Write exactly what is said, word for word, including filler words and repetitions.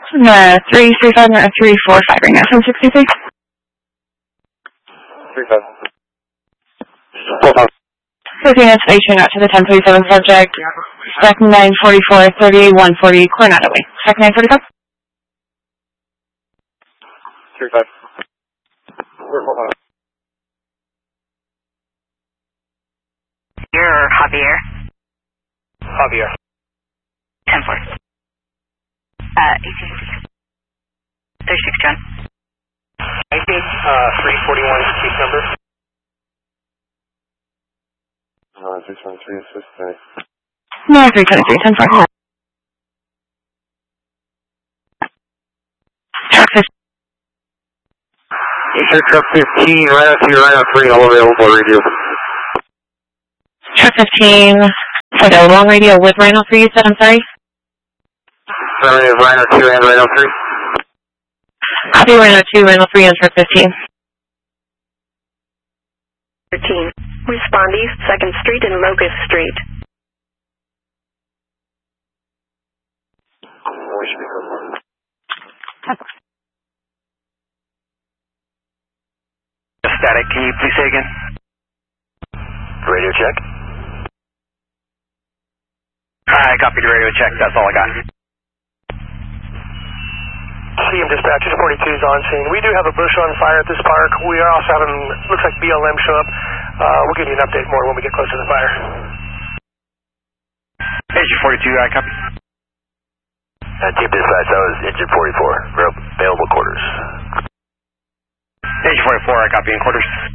Uh, three three five uh, three four five right now. From sixty three. Three five. Fifteen installation out to the ten forty seven subject. Spec nine forty four thirty one forty Coronado Way. Spec nine forty five. Three five. You're Javier. Javier. Ten four. Uh, eighteen thirty six John. Nineteen. Uh, three forty one. Case number. Uh, six one three assist. No, three twenty three ten four. Truck fifteen. Sure, truck fifteen, right out two, right out three, all available radio. Truck fifteen. Available on radio with Rhino three, you said, I'm sorry? Sorry, Rhino two and Rhino three. Copy Rhino two, Rhino three on truck fifteen. thirteen. Respondee, second Street and Locust Street. We should be good. Static, can you please say again? Radio check. I copied the radio check, that's all I got. C M Dispatch, forty-two is on scene. We do have a bush on fire at this park. We are also having, looks like B L M show up. Uh, we'll give you an update more when we get close to the fire. Engine forty-two, I copy. Uh, Team Dispatch, that was Engine forty-four. Available quarters. Engine forty-four, I copy in quarters.